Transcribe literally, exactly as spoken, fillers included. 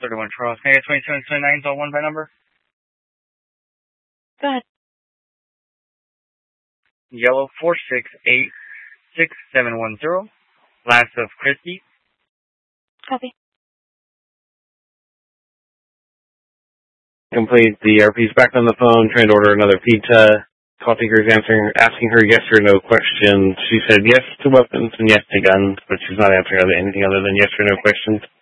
thirty-one Charles. Can I get twenty-seven twenty-nine all one by number? Go ahead. Yellow four six eight six seven one zero. Last of Christie. Copy. Complete. The R P's back on the phone, trying to order another pizza. Call taker is answering, asking her yes or no questions. She said yes to weapons and yes to guns, but she's not answering anything other than yes or no questions.